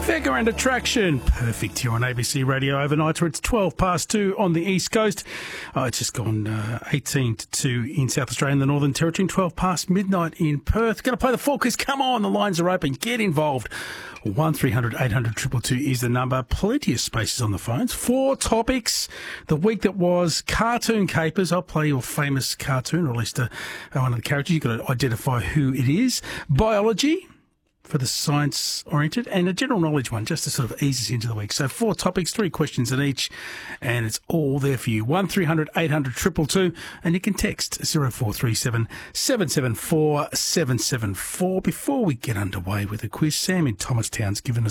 Fairground Attraction. Perfect here on ABC Radio overnight, where it's 12 past 2 on the East Coast. It's just gone 18 to 2 in South Australia and the Northern Territory, and 12 past midnight in Perth. Going to play the full quiz. Come on, the lines are open. Get involved. 1300 800 222 is the number. Plenty of spaces on the phones. 4 topics. The week that was cartoon capers. I'll play your famous cartoon, or at least one of the characters. You've got to identify who it is. Biology, for the science-oriented, and a general knowledge one, just to sort of ease us into the week. So 4 topics, 3 questions in each, and it's all there for you. 1300 800 222, and you can text 0437 774 774. Before we get underway with the quiz, Sam in Thomastown's given us